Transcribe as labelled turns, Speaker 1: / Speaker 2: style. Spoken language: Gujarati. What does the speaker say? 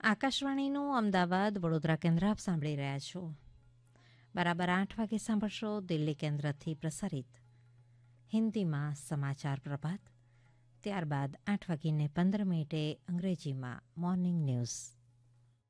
Speaker 1: આકાશવાણીનું અમદાવાદ વડોદરા કેન્દ્ર આપ સાંભળી રહ્યા છો. બરાબર 8 વાગે સાંભળશો દિલ્હી કેન્દ્રથી પ્રસારિત હિન્દીમાં સમાચાર પ્રભાત. ત્યારબાદ 8:15 અંગ્રેજીમાં મોર્નિંગ ન્યૂઝ.